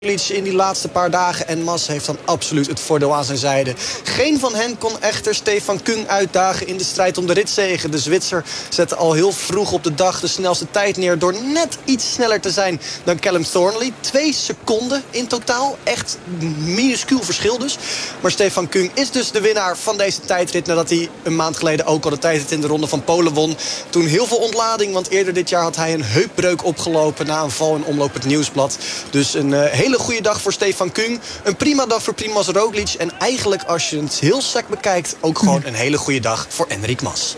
In die laatste paar dagen en Mas heeft dan absoluut het voordeel aan zijn zijde. Geen van hen kon echter Stefan Kung uitdagen in de strijd om de ritzege. De Zwitser zette al heel vroeg op de dag de snelste tijd neer door net iets sneller te zijn dan Callum Thornley. 2 seconden in totaal. Echt minuscuul verschil dus. Maar Stefan Kung is dus de winnaar van deze tijdrit nadat hij een maand geleden ook al de tijdrit in de Ronde van Polen won. Toen heel veel ontlading, want eerder dit jaar had hij een heupbreuk opgelopen na een val in Omloop het Nieuwsblad. Dus een hele goede dag voor Stefan Kung. Een prima dag voor Primož Roglič. En eigenlijk, als je het heel sec bekijkt, ook gewoon een hele goede dag voor Enric Mas.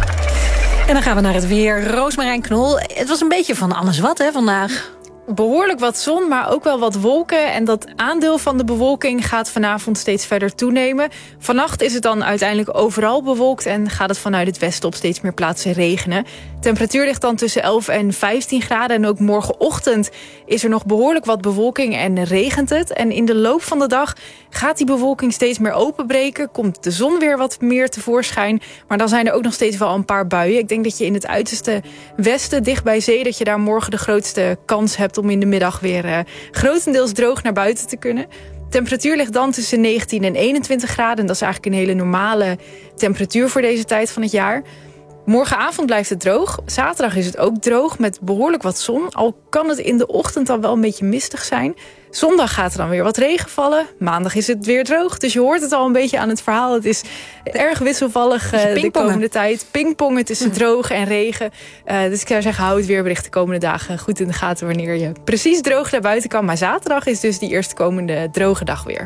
En dan gaan we naar het weer. Roosmarijn Knol. Het was een beetje van alles wat, hè, vandaag. Behoorlijk wat zon, maar ook wel wat wolken. En dat aandeel van de bewolking gaat vanavond steeds verder toenemen. Vannacht is het dan uiteindelijk overal bewolkt en gaat het vanuit het westen op steeds meer plaatsen regenen. Temperatuur ligt dan tussen 11 en 15 graden. En ook morgenochtend is er nog behoorlijk wat bewolking en regent het. En in de loop van de dag gaat die bewolking steeds meer openbreken. Komt de zon weer wat meer tevoorschijn. Maar dan zijn er ook nog steeds wel een paar buien. Ik denk dat je in het uiterste westen, dicht bij zee, dat je daar morgen de grootste kans hebt om in de middag weer grotendeels droog naar buiten te kunnen. Temperatuur ligt dan tussen 19 en 21 graden. En dat is eigenlijk een hele normale temperatuur voor deze tijd van het jaar. Morgenavond blijft het droog. Zaterdag is het ook droog met behoorlijk wat zon. Al kan het in de ochtend dan wel een beetje mistig zijn. Zondag gaat er dan weer wat regen vallen. Maandag is het weer droog. Dus je hoort het al een beetje aan het verhaal. Het is erg wisselvallig de komende tijd. Pingpongen tussen droog en regen. Dus ik zou zeggen, hou het weerbericht de komende dagen goed in de gaten wanneer je precies droog naar buiten kan. Maar zaterdag is dus die eerstkomende droge dag weer.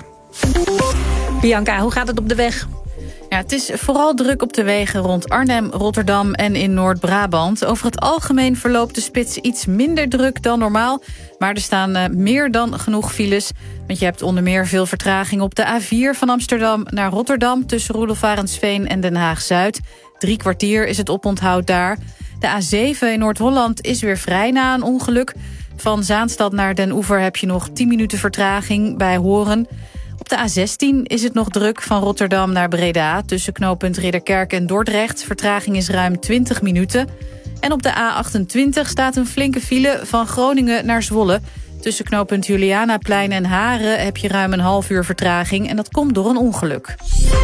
Bianca, hoe gaat het op de weg? Ja, het is vooral druk op de wegen rond Arnhem, Rotterdam en in Noord-Brabant. Over het algemeen verloopt de spits iets minder druk dan normaal. Maar er staan meer dan genoeg files. Want je hebt onder meer veel vertraging op de A4 van Amsterdam naar Rotterdam, tussen Roelof Arendsveen en Den Haag-Zuid. 3 kwartier is het oponthoud daar. De A7 in Noord-Holland is weer vrij na een ongeluk. Van Zaanstad naar Den Oever heb je nog 10 minuten vertraging bij Horen. Op de A16 is het nog druk van Rotterdam naar Breda, tussen knooppunt Ridderkerk en Dordrecht. Vertraging is ruim 20 minuten. En op de A28 staat een flinke file van Groningen naar Zwolle. Tussen knooppunt Julianaplein en Haren heb je ruim een half uur vertraging. En dat komt door een ongeluk.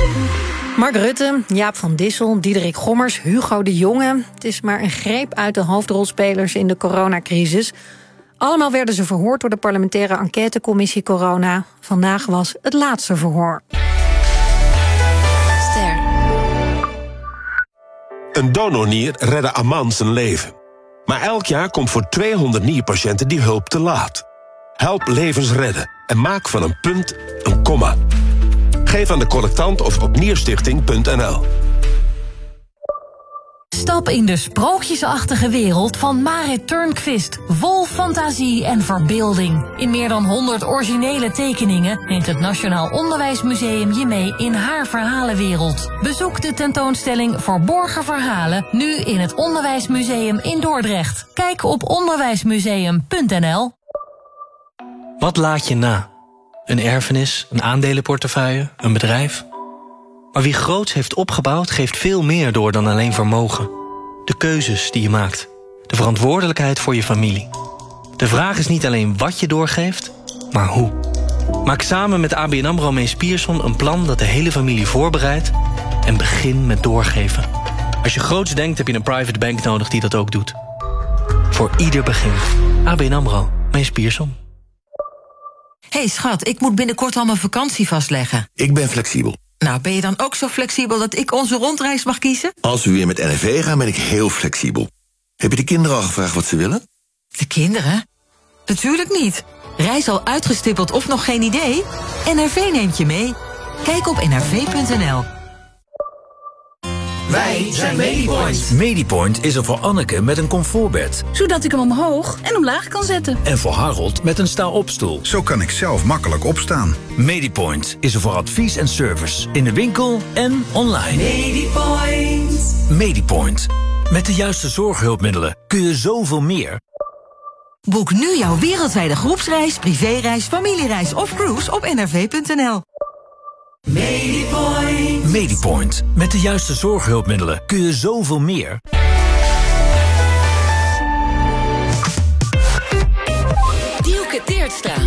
Mark Rutte, Jaap van Dissel, Diederik Gommers, Hugo de Jonge. Het is maar een greep uit de hoofdrolspelers in de coronacrisis. Allemaal werden ze verhoord door de parlementaire enquêtecommissie Corona. Vandaag was het laatste verhoor. Ster. Een donornier redde Aman zijn leven. Maar elk jaar komt voor 200 nierpatiënten die hulp te laat. Help levens redden en maak van een punt een komma. Geef aan de collectant of op nierstichting.nl. Stap in de sprookjesachtige wereld van Marit Turnquist. Vol fantasie en verbeelding. In meer dan 100 originele tekeningen neemt het Nationaal Onderwijsmuseum je mee in haar verhalenwereld. Bezoek de tentoonstelling Verborgen Verhalen nu in het Onderwijsmuseum in Dordrecht. Kijk op onderwijsmuseum.nl. Wat laat je na? Een erfenis, een aandelenportefeuille, een bedrijf? Maar wie groots heeft opgebouwd, geeft veel meer door dan alleen vermogen. De keuzes die je maakt. De verantwoordelijkheid voor je familie. De vraag is niet alleen wat je doorgeeft, maar hoe. Maak samen met ABN AMRO Mees Pierson een plan dat de hele familie voorbereidt. En begin met doorgeven. Als je groots denkt, heb je een private bank nodig die dat ook doet. Voor ieder begin. ABN AMRO Mees Pierson. Hey schat, ik moet binnenkort al mijn vakantie vastleggen. Ik ben flexibel. Nou, ben je dan ook zo flexibel dat ik onze rondreis mag kiezen? Als we weer met NRV gaan, ben ik heel flexibel. Heb je de kinderen al gevraagd wat ze willen? De kinderen? Natuurlijk niet. Reis al uitgestippeld of nog geen idee? NRV neemt je mee. Kijk op nrv.nl. Wij zijn Medipoint. Medipoint is er voor Anneke met een comfortbed. Zodat ik hem omhoog en omlaag kan zetten. En voor Harold met een sta-opstoel. Zo kan ik zelf makkelijk opstaan. Medipoint is er voor advies en service. In de winkel en online. Medipoint. Medipoint. Met de juiste zorghulpmiddelen kun je zoveel meer. Boek nu jouw wereldwijde groepsreis, privéreis, familiereis of cruise op nrv.nl. Medipoint. Medipoint. Met de juiste zorghulpmiddelen kun je zoveel meer. Dielke Teertstra.